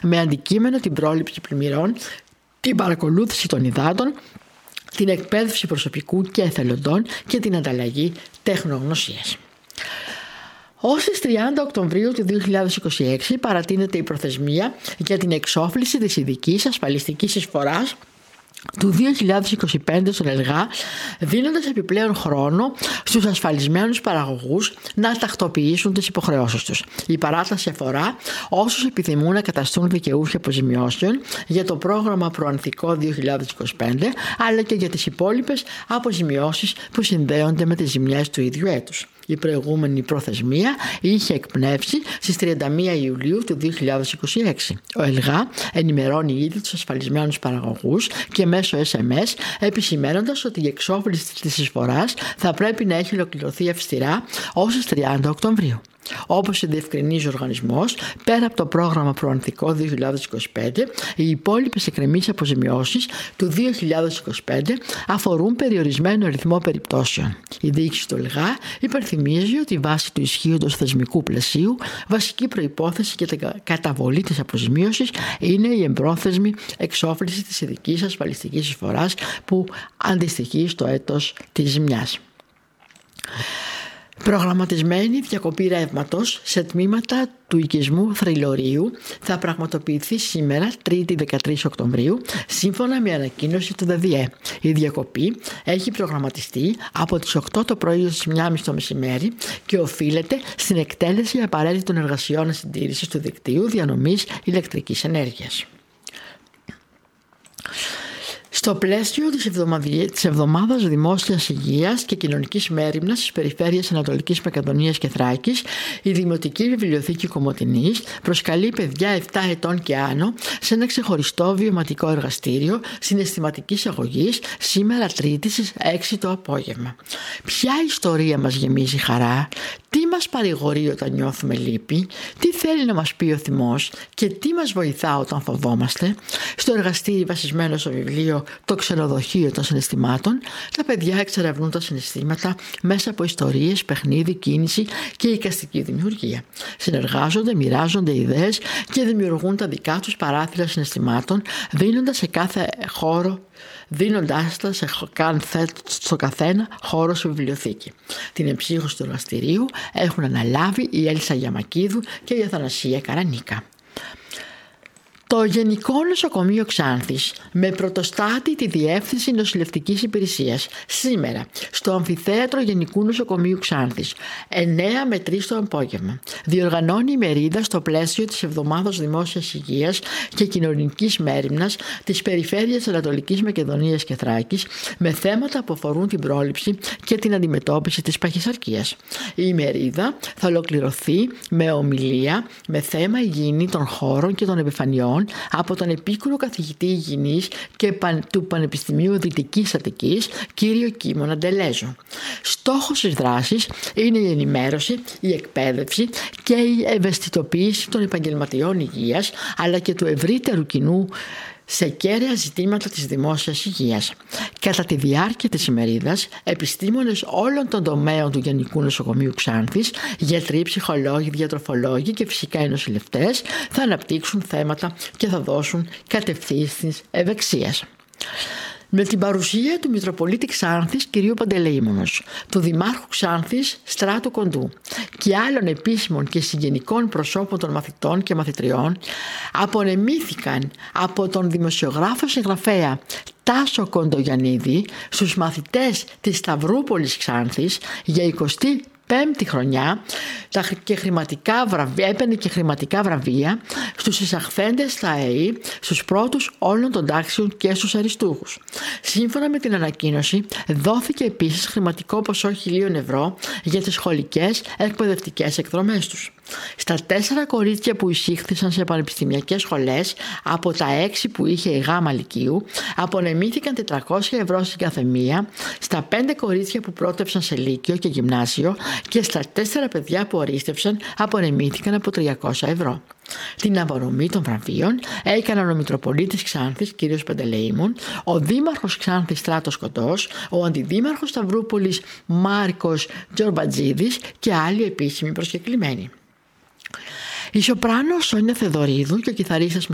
με αντικείμενο την πρόληψη πλημμυρών, την παρακολούθηση των υδάτων, την εκπαίδευση προσωπικού και εθελοντών και την ανταλλαγή τεχνογνωσίας. Ως τις 30 Οκτωβρίου του 2026 παρατείνεται η προθεσμία για την εξόφληση της ειδικής ασφαλιστικής εισφοράς του 2025 στον ΕΛΓΑ, δίνοντας επιπλέον χρόνο στους ασφαλισμένους παραγωγούς να τακτοποιήσουν τις υποχρεώσεις τους. Η παράταση αφορά όσους επιθυμούν να καταστούν δικαιούχοι αποζημιώσεων για το πρόγραμμα Προανθικό 2025, αλλά και για τις υπόλοιπες αποζημιώσεις που συνδέονται με τις ζημιές του ίδιου έτους. Η προηγούμενη προθεσμία είχε εκπνεύσει στις 31 Ιουλίου του 2026. Ο ΕΛΓΑ ενημερώνει ήδη τους ασφαλισμένους παραγωγούς και μέσω SMS, επισημαίνοντας ότι η εξόφληση της εισφοράς θα πρέπει να έχει ολοκληρωθεί αυστηρά ως τις 30 Οκτωβρίου. Όπως διευκρινίζει ο οργανισμός, πέρα από το πρόγραμμα Προανθικό 2025, οι υπόλοιπες εκκρεμείς αποζημιώσεις του 2025 αφορούν περιορισμένο αριθμό περιπτώσεων. Η διοίκηση του ΕΛΓΑ υπενθυμίζει ότι βάσει του ισχύοντος θεσμικού πλαισίου, βασική προϋπόθεση για την καταβολή της αποζημίωσης είναι η εμπρόθεσμη εξόφληση της ειδικής ασφαλιστικής εισφοράς που αντιστοιχεί στο έτος της ζημιάς. Προγραμματισμένη διακοπή ρεύματος σε τμήματα του οικισμού Θρυλορείου θα πραγματοποιηθεί σήμερα, 3η 13 Οκτωβρίου, σύμφωνα με ανακοίνωση του ΔΔΕ. Η διακοπή έχει προγραμματιστεί από τις 8 το πρωί ως 1.30 το μεσημέρι και οφείλεται στην εκτέλεση απαραίτητων εργασιών συντήρησης του δικτύου διανομής ηλεκτρικής ενέργειας. Στο πλαίσιο της εβδομάδας Δημόσιας Υγείας και Κοινωνικής Μέριμνας στις περιφέρειες Ανατολικής Μακεδονίας και Θράκης, η Δημοτική Βιβλιοθήκη Κομοτηνής προσκαλεί παιδιά 7 ετών και άνω σε ένα ξεχωριστό βιωματικό εργαστήριο συναισθηματικής αγωγής σήμερα Τρίτη στις 6 το απόγευμα. Ποια ιστορία μας γεμίζει χαρά, τι μας παρηγορεί όταν νιώθουμε λύπη, τι θέλει να μας πει ο θυμός και τι μας βοηθά όταν φοβόμαστε. Στο εργαστήρι βασισμένο στο βιβλίο «Το ξενοδοχείο των συναισθημάτων», τα παιδιά εξερευνούν τα συναισθήματα μέσα από ιστορίες, παιχνίδι, κίνηση και εικαστική δημιουργία. Συνεργάζονται, μοιράζονται ιδέες και δημιουργούν τα δικά τους παράθυρα συναισθημάτων, δίνοντας τα στο καθένα χώρο στη βιβλιοθήκη. Την εμψύχωση του εργαστηρίου έχουν αναλάβει η Έλσα Γιαμακίδου και η Αθανασία Καρανίκα. Το Γενικό Νοσοκομείο Ξάνθης, με πρωτοστάτη τη Διεύθυνση Νοσηλευτικής Υπηρεσίας, σήμερα στο Αμφιθέατρο Γενικού Νοσοκομείου Ξάνθης, 9 με 3 το απόγευμα, διοργανώνει ημερίδα στο πλαίσιο της Εβδομάδας Δημόσιας Υγείας και Κοινωνικής Μέριμνας της Περιφέρειας Ανατολικής Μακεδονίας και Θράκης, με θέματα που αφορούν την πρόληψη και την αντιμετώπιση της παχυσαρκίας. Η ημερίδα θα ολοκληρωθεί με ομιλία με θέμα υγιεινή των χώρων και των επιφανειών από τον επίκουρο καθηγητή υγιεινής και του Πανεπιστημίου Δυτικής Αττικής, κύριο Κίμωνα Ντελέζο. Στόχος της δράσης είναι η ενημέρωση, η εκπαίδευση και η ευαισθητοποίηση των επαγγελματιών υγείας, αλλά και του ευρύτερου κοινού σε κέραια ζητήματα της δημόσιας υγείας. Κατά τη διάρκεια της ημερίδας, επιστήμονες όλων των τομέων του Γενικού Νοσοκομείου Ξάνθης, γιατροί, ψυχολόγοι, διατροφολόγοι και φυσικά οι νοσηλευτές θα αναπτύξουν θέματα και θα δώσουν κατευθύνσεις ευεξίας. Με την παρουσία του Μητροπολίτη Ξάνθης κ. Παντελεήμονος, του Δημάρχου Ξάνθης Στράτου Κοντού και άλλων επίσημων και συγγενικών προσώπων των μαθητών και μαθητριών, απονεμήθηκαν από τον δημοσιογράφο συγγραφέα Τάσο Κοντογιαννίδη στους μαθητές της Σταυρούπολης Ξάνθης για 25η χρονιά έπαιρνε και χρηματικά βραβεία στους εισαχθέντες στα ΑΕΗ, στους πρώτους όλων των τάξεων και στους αριστούχους. Σύμφωνα με την ανακοίνωση, δόθηκε επίσης χρηματικό ποσό 1.000 ευρώ για τις σχολικές εκπαιδευτικές εκδρομές τους. Στα 4 κορίτσια που εισήχθησαν σε πανεπιστημιακές σχολές από τα 6 που είχε η Γάμα Λυκείου, απονεμήθηκαν 400 ευρώ στην καθεμία, στα 5 κορίτσια που πρότευσαν σε λύκειο και γυμνάσιο και στα 4 παιδιά που ορίστευσαν απονεμήθηκαν από 300 ευρώ. Την απονομή των βραβείων έκαναν ο Μητροπολίτης Ξάνθης κ. Παντελεήμων, ο Δήμαρχος Ξάνθης Στράτος Κοντός, ο Αντιδήμαρχος Σταυρούπολης Μάρκος Τζορμπατζίδης και άλλοι επίσημοι προσκεκλημένοι. Η σοπράνο Σόνια Θεδωρίδου και ο κιθαρίστας